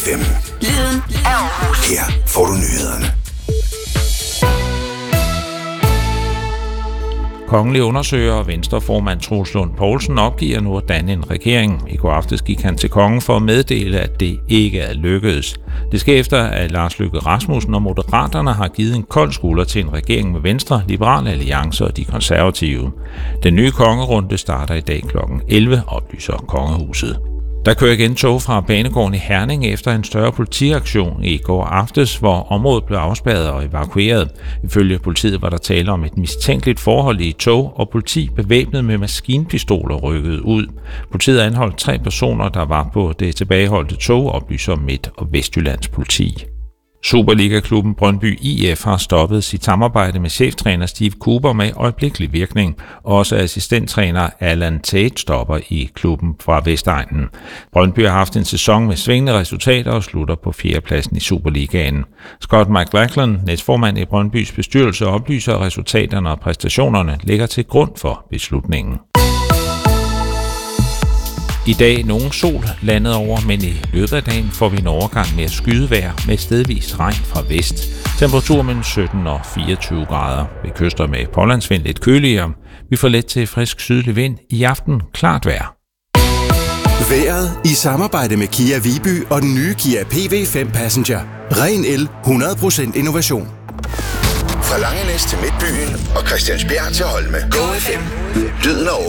FM. Lyden af Aarhus. Her får du nyhederne. Kongelig undersøger og Venstreformand Troels Lund Poulsen opgiver nu at danne en regering. I går aftes gik han til kongen for at meddele, at det ikke er lykkedes. Det sker efter, at Lars Løkke Rasmussen og Moderaterne har givet en kold skulder til en regering med Venstre, Liberal Alliance og de konservative. Den nye kongerunde starter i dag kl. 11, oplyser kongehuset. Der kører igen tog fra banegården i Herning efter en større politiaktion i går aftes, hvor området blev afspærret og evakueret. Ifølge politiet var der tale om et mistænkeligt forhold i et tog, og politi bevæbnet med maskinpistoler rykkede ud. Politiet anholdt 3 personer, der var på det tilbageholdte tog, oplyser Midt- og Vestjyllands politi. Superliga-klubben Brøndby IF har stoppet sit samarbejde med cheftræner Steve Cooper med øjeblikkelig virkning. Også assistenttræner Allan Tate stopper i klubben fra Vestegnen. Brøndby har haft en sæson med svingende resultater og slutter på 4. pladsen i Superligaen. Scott McLachlan, næstformand i Brøndbys bestyrelse, oplyser, at resultaterne og præstationerne ligger til grund for beslutningen. I dag nogen sol landet over, men i løbet af dagen får vi en overgang med skydevejr med stedvis regn fra vest. Temperatur mellem 17 og 24 grader. Ved kyster med pålandsvind lidt køligere. Vi får let til frisk sydlig vind. I aften klart vejr. Vejret i samarbejde med Kia Viby og den nye Kia PV5 Passenger. Ren el, 100% innovation. Fra Langenæs til Midtbyen og Christiansbjerg til Holme. Go FM. Lyden af